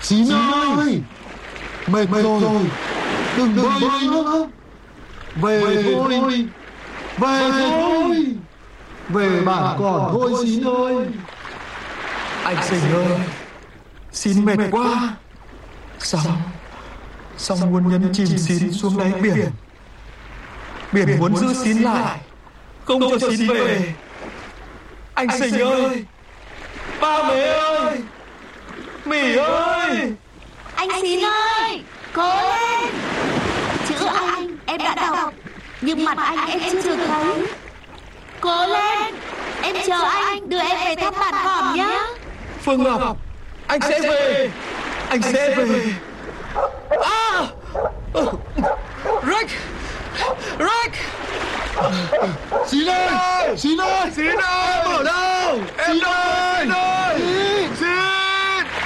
Chín ơi, mệt rồi, đừng bơi nữa. Về thôi, về thôi, về bản còn thôi Chín ơi. Anh Sình ơi, Xin mệt quá. Xong muốn nhấn chìm Xin xuống đáy biển. Biển muốn giữ Xin lại, không cho Xin về. Anh Sình ơi, ba Mế ơi, Mỉ ơi. Anh Xin ơi, cố lên. Chữ anh em đã đọc, nhưng mặt anh em chưa được thấy. Cố lên, em chờ anh đưa em về thăm bản Cỏm nhé. Phương Ngọc, anh sẽ về. Anh sẽ về. Rick, Rick. Xin ơi, Xin ơi, Xin ơi, em ở đâu? Em ơi.